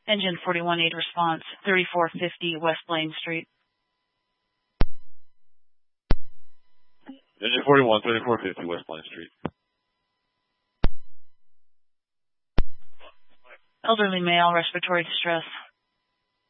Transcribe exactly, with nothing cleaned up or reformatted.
Engine forty-one eight response, thirty-four fifty West Blaine Street. Engine forty-one, thirty-four fifty West Blaine Street. Elderly male, respiratory distress.